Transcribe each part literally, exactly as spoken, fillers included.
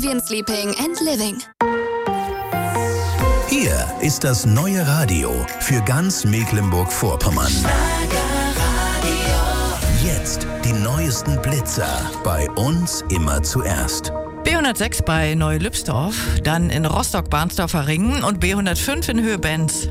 Sleeping and Living. Hier ist das neue Radio für ganz Mecklenburg-Vorpommern. Jetzt die neuesten Blitzer. Bei uns immer zuerst. B hundertsechs bei Neu-Lübsdorf, dann in Rostock-Barnsdorfer Ringen und B hundertfünf in Höhe-Benz.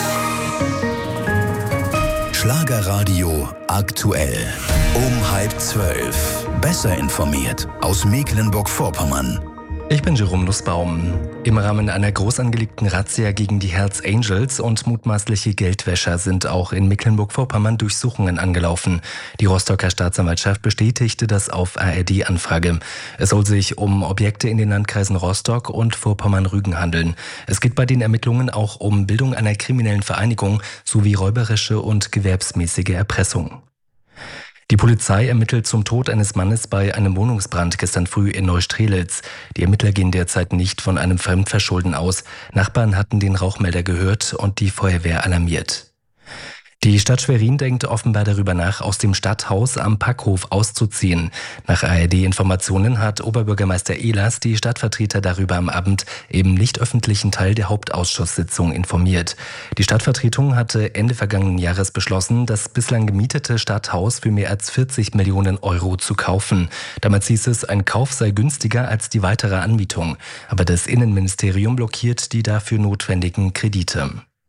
Schlagerradio aktuell. Um halb zwölf. Besser informiert aus Mecklenburg-Vorpommern. Ich bin Jerome Nussbaum. Im Rahmen einer groß angelegten Razzia gegen die Hells Angels und mutmaßliche Geldwäscher sind auch in Mecklenburg-Vorpommern Durchsuchungen angelaufen. Die Rostocker Staatsanwaltschaft bestätigte das auf A R D-Anfrage. Es soll sich um Objekte in den Landkreisen Rostock und Vorpommern-Rügen handeln. Es geht bei den Ermittlungen auch um Bildung einer kriminellen Vereinigung sowie räuberische und gewerbsmäßige Erpressung. Die Polizei ermittelt zum Tod eines Mannes bei einem Wohnungsbrand gestern früh in Neustrelitz. Die Ermittler gehen derzeit nicht von einem Fremdverschulden aus. Nachbarn hatten den Rauchmelder gehört und die Feuerwehr alarmiert. Die Stadt Schwerin denkt offenbar darüber nach, aus dem Stadthaus am Packhof auszuziehen. Nach A R D-Informationen hat Oberbürgermeister Ehlers die Stadtvertreter darüber am Abend im nicht öffentlichen Teil der Hauptausschusssitzung informiert. Die Stadtvertretung hatte Ende vergangenen Jahres beschlossen, das bislang gemietete Stadthaus für mehr als vierzig Millionen Euro zu kaufen. Damals hieß es, ein Kauf sei günstiger als die weitere Anmietung. Aber das Innenministerium blockiert die dafür notwendigen Kredite.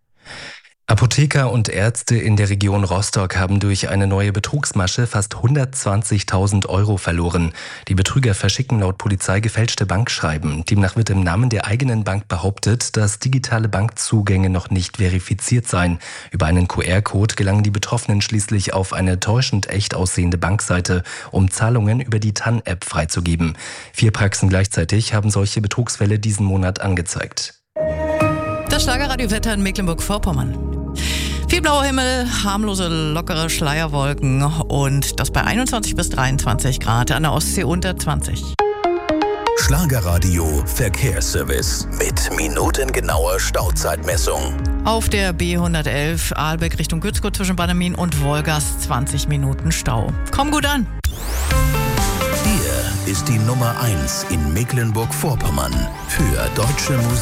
Apotheker und Ärzte in der Region Rostock haben durch eine neue Betrugsmasche fast hundertzwanzigtausend Euro verloren. Die Betrüger verschicken laut Polizei gefälschte Bankschreiben. Demnach wird im Namen der eigenen Bank behauptet, dass digitale Bankzugänge noch nicht verifiziert seien. Über einen Q R-Code gelangen die Betroffenen schließlich auf eine täuschend echt aussehende Bankseite, um Zahlungen über die T A N-App freizugeben. Vier Praxen gleichzeitig haben solche Betrugsfälle diesen Monat angezeigt. Das Schlagerradio-Wetter in Mecklenburg-Vorpommern. Viel blauer Himmel, harmlose, lockere Schleierwolken und das bei einundzwanzig bis dreiundzwanzig Grad, an der Ostsee unter zwanzig. Schlagerradio Verkehrsservice mit minutengenauer Stauzeitmessung. Auf der B hundertelf Ahlbeck Richtung Gützkow zwischen Bannermin und Wolgast zwanzig Minuten Stau. Komm gut an! Hier ist die Nummer eins in Mecklenburg-Vorpommern für deutsche Musik.